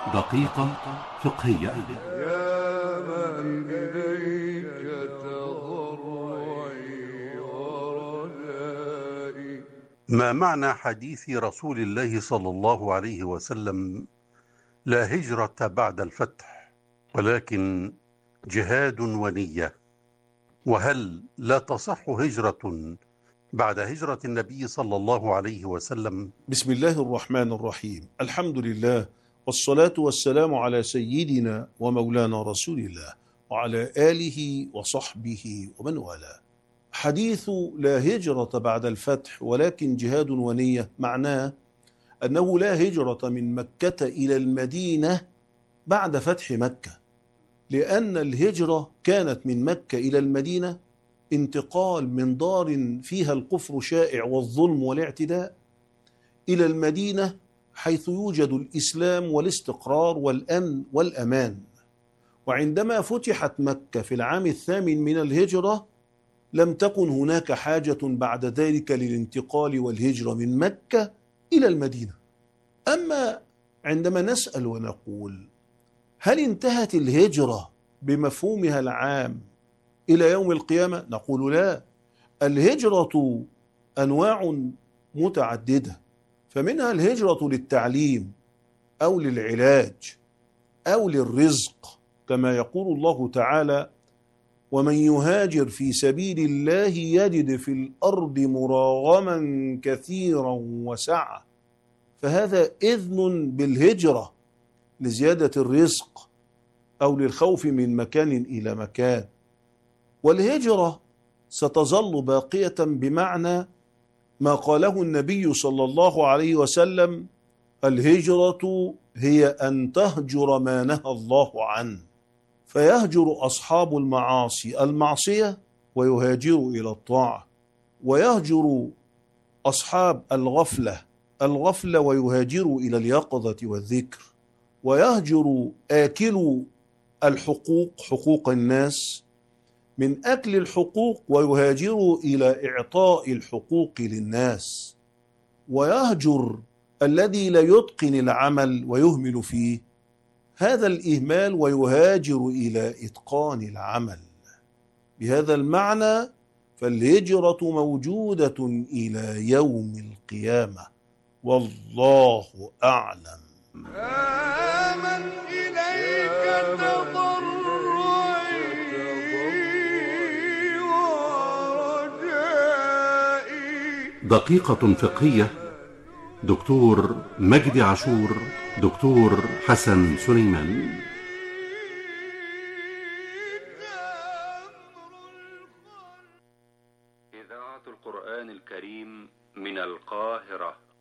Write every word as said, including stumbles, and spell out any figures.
دقيقة فقهية. يا من إليك تضرعي ورجائي. ما معنى حديث رسول الله صلى الله عليه وسلم: لا هجرة بعد الفتح ولكن جهاد ونية؟ وهل لا تصح هجرة بعد هجرة النبي صلى الله عليه وسلم؟ بسم الله الرحمن الرحيم. الحمد لله والصلاة والسلام على سيدنا ومولانا رسول الله وعلى آله وصحبه ومن والاه. حديث لا هجرة بعد الفتح ولكن جهاد ونية معناه أنه لا هجرة من مكة إلى المدينة بعد فتح مكة، لأن الهجرة كانت من مكة إلى المدينة انتقال من دار فيها الكفر شائع والظلم والاعتداء إلى المدينة حيث يوجد الإسلام والاستقرار والأمن والأمان. وعندما فتحت مكة في العام الثامن من الهجرة لم تكن هناك حاجة بعد ذلك للانتقال والهجرة من مكة إلى المدينة. أما عندما نسأل ونقول هل انتهت الهجرة بمفهومها العام إلى يوم القيامة؟ نقول لا، الهجرة أنواع متعددة، فمنها الهجرة للتعليم أو للعلاج أو للرزق، كما يقول الله تعالى: ومن يهاجر في سبيل الله يجد في الأرض مراغما كثيرا وسعة، فهذا إذن بالهجرة لزيادة الرزق أو للخوف من مكان إلى مكان. والهجرة ستظل باقية بمعنى ما قاله النبي صلى الله عليه وسلم: الهجرة هي أن تهجر ما نهى الله عنه، فيهجر أصحاب المعاصي المعصية ويهاجروا إلى الطاعة، ويهجر أصحاب الغفلة الغفلة ويهاجروا إلى اليقظة والذكر، ويهجر آكلوا الحقوق حقوق الناس من أكل الحقوق ويهاجروا إلى إعطاء الحقوق للناس، ويهجر الذي لا يتقن العمل ويهمل فيه هذا الإهمال ويهاجر إلى إتقان العمل. بهذا المعنى فالهجرة موجودة إلى يوم القيامة، والله أعلم. آمن إليك تضرعي ورجائي. دقيقة فقهية. دكتور مجدي عاشور، دكتور حسن سليمان. إذاعة القرآن الكريم من القاهرة.